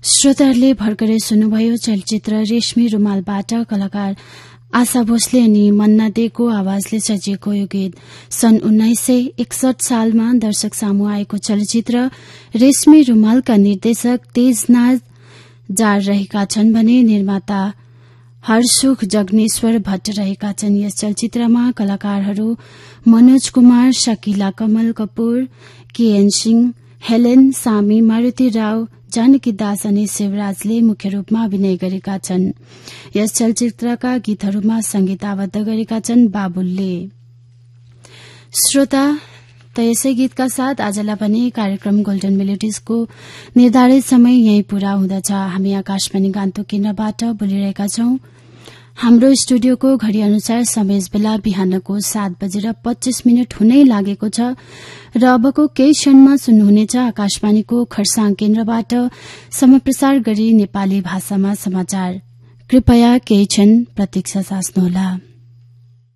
श्रोताहरूले भर्खरै सुन्नुभयो चलचित्र रेशमी रुमालबाट कलाकार आशा भोसले अनि मन्ना देको आवाजले सजिएको यो गीत सन् 1961 सालमा दर्शक सामु आएको चलचित्र रेशमी रुमालका निर्देशक तेजनाथ जार रहेका छन् भने निर्माता हरसुख जगनेश्वर भट्ट रहेका छन्। यस चलचित्रमा कलाकारहरू मनोज कुमार, शकीला कमल कपूर, केएन सिंह, हेलेन सामी, मारुति राव, जानकी दास अनि शिवराजले मुख्य रूपमा अभिनय गरेका छन्। यस चलचित्रका गीतहरूमा संगीत आबद्ध गरेका छन् बाबुलले। श्रोता, त यसै गीतका साथ आजलाई पनि कार्यक्रम गोल्डन मेलोडिजको निर्धारित समय यही पूरा हुँदछ। हामी आकाशवाणी गान्तोक केन्द्रबाट बोलिरहेका छौं। हाम्रो स्टुडियोको घड़ी अनुसार समय बेला बिहानको 7:25 हुनै लागेको छ र अबको केही क्षणमा सुन्नुहुनेछ आकाशवाणीको खरसाङ केन्द्रबाट समप्रसार गरी नेपाली भाषामा समाचार। कृपया केही क्षण प्रतीक्षा साच्नुहोला।